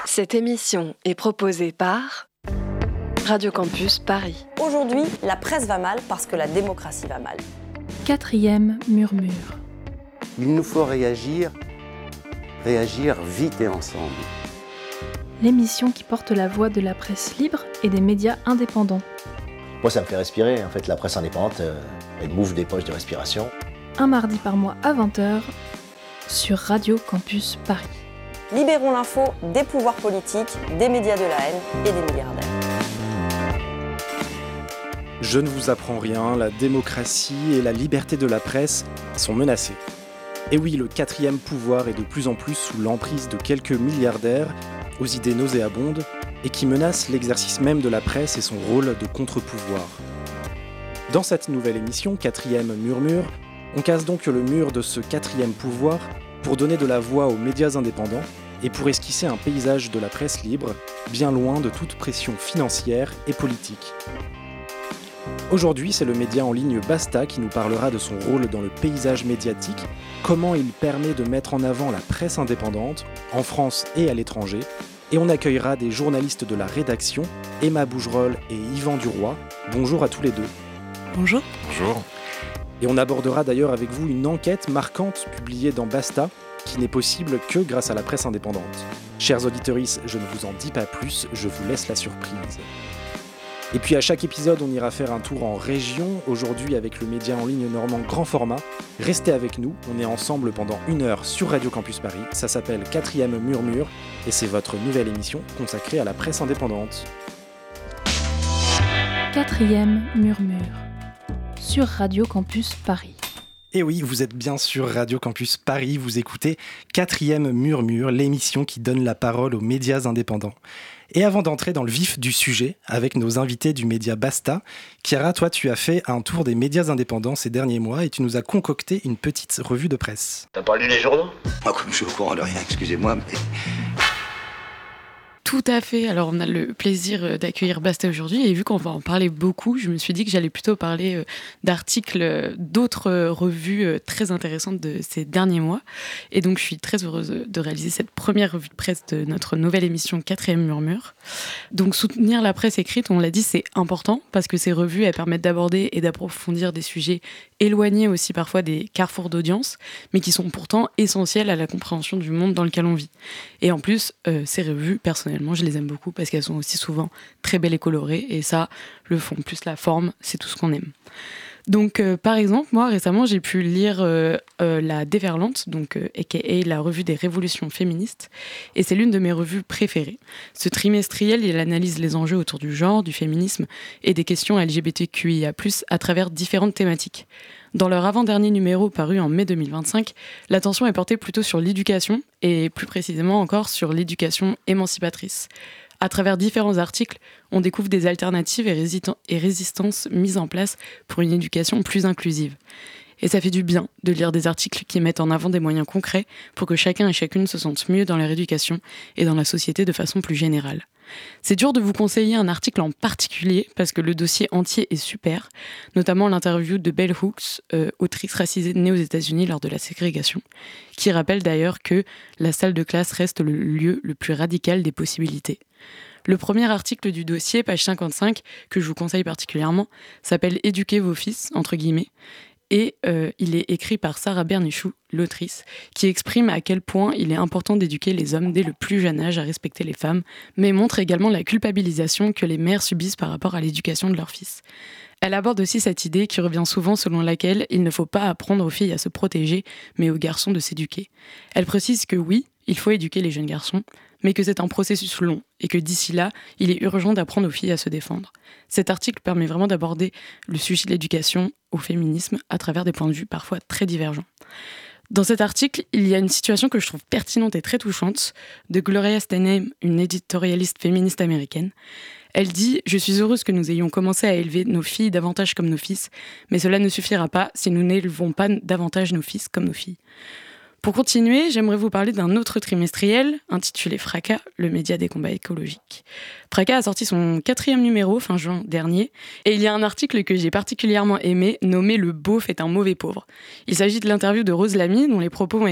Cette émission est proposée par Radio Campus Paris. Aujourd'hui, la presse va mal parce que la démocratie va mal. 4e murmure. Il nous faut réagir vite et ensemble. L'émission qui porte la voix de la presse libre et des médias indépendants. Moi, ça me fait respirer. En fait, la presse indépendante, elle m'ouvre des poches de respiration. Un mardi par mois à 20h sur Radio Campus Paris. Libérons l'info des pouvoirs politiques, des médias de la haine et des milliardaires. Je ne vous apprends rien, la démocratie et la liberté de la presse sont menacées. Et oui, le 4e pouvoir est de plus en plus sous l'emprise de quelques milliardaires aux idées nauséabondes et qui menacent l'exercice même de la presse et son rôle de contre-pouvoir. Dans cette nouvelle émission, 4e murmure, on casse donc le mur de ce 4e pouvoir pour donner de la voix aux médias indépendants et pour esquisser un paysage de la presse libre, bien loin de toute pression financière et politique. Aujourd'hui, c'est le média en ligne Basta qui nous parlera de son rôle dans le paysage médiatique, comment il permet de mettre en avant la presse indépendante, en France et à l'étranger, et on accueillera des journalistes de la rédaction, Emma Bougerol et Yvan Duroy. Bonjour à tous les deux. Bonjour. Bonjour. Et on abordera d'ailleurs avec vous une enquête marquante publiée dans Basta, qui n'est possible que grâce à la presse indépendante. Chers auditorices, je ne vous en dis pas plus, je vous laisse la surprise. Et puis à chaque épisode, on ira faire un tour en région, aujourd'hui avec le média en ligne normand grand format. Restez avec nous, on est ensemble pendant 1 heure sur Radio Campus Paris, ça s'appelle 4e murmure, et c'est votre nouvelle émission consacrée à la presse indépendante. 4e murmure sur Radio Campus Paris. Et oui, vous êtes bien sur Radio Campus Paris, vous écoutez 4e murmure, l'émission qui donne la parole aux médias indépendants. Et avant d'entrer dans le vif du sujet, avec nos invités du média Basta, Chiara, toi tu as fait un tour des médias indépendants ces derniers mois et tu nous as concocté une petite revue de presse. T'as pas lu les journaux ? Moi, comme je suis au courant de rien, excusez-moi, mais... Tout à fait. Alors, on a le plaisir d'accueillir Basta aujourd'hui et vu qu'on va en parler beaucoup, je me suis dit que j'allais plutôt parler d'articles d'autres revues très intéressantes de ces derniers mois. Et donc, je suis très heureuse de réaliser cette première revue de presse de notre nouvelle émission 4e murmure. Donc, soutenir la presse écrite, on l'a dit, c'est important parce que ces revues, elles permettent d'aborder et d'approfondir des sujets éloignés aussi parfois des carrefours d'audience, mais qui sont pourtant essentiels à la compréhension du monde dans lequel on vit. Et en plus, ces revues, personnellement, je les aime beaucoup parce qu'elles sont aussi souvent très belles et colorées, et ça, le fond plus la forme, c'est tout ce qu'on aime. Donc, par exemple, moi, récemment, j'ai pu lire La Déferlante, donc aka la revue des révolutions féministes, et c'est l'une de mes revues préférées. Ce trimestriel, il analyse les enjeux autour du genre, du féminisme et des questions LGBTQIA+, à travers différentes thématiques. Dans leur avant-dernier numéro paru en mai 2025, l'attention est portée plutôt sur l'éducation, et plus précisément encore sur l'éducation émancipatrice. À travers différents articles, on découvre des alternatives et résistances mises en place pour une éducation plus inclusive. Et ça fait du bien de lire des articles qui mettent en avant des moyens concrets pour que chacun et chacune se sentent mieux dans leur éducation et dans la société de façon plus générale. C'est dur de vous conseiller un article en particulier parce que le dossier entier est super, notamment l'interview de Bell Hooks, autrice racisée née aux États-Unis lors de la ségrégation, qui rappelle d'ailleurs que la salle de classe reste le lieu le plus radical des possibilités. Le premier article du dossier, page 55, que je vous conseille particulièrement, s'appelle « Éduquez vos fils », entre guillemets, et il est écrit par Sarah Bernichou, l'autrice, qui exprime à quel point il est important d'éduquer les hommes dès le plus jeune âge à respecter les femmes, mais montre également la culpabilisation que les mères subissent par rapport à l'éducation de leurs fils. Elle aborde aussi cette idée qui revient souvent selon laquelle il ne faut pas apprendre aux filles à se protéger, mais aux garçons de s'éduquer. Elle précise que oui, il faut éduquer les jeunes garçons, mais que c'est un processus long et que d'ici là, il est urgent d'apprendre aux filles à se défendre. Cet article permet vraiment d'aborder le sujet de l'éducation au féminisme à travers des points de vue parfois très divergents. Dans cet article, il y a une situation que je trouve pertinente et très touchante de Gloria Steinem, une éditorialiste féministe américaine. Elle dit « Je suis heureuse que nous ayons commencé à élever nos filles davantage comme nos fils, mais cela ne suffira pas si nous n'élevons pas davantage nos fils comme nos filles. » Pour continuer, j'aimerais vous parler d'un autre trimestriel intitulé Fracas, le média des combats écologiques. Fracas a sorti son 4e numéro fin juin dernier, et il y a un article que j'ai particulièrement aimé, nommé « Le beauf est un mauvais pauvre ». Il s'agit de l'interview de Rose Lamy, dont les propos ont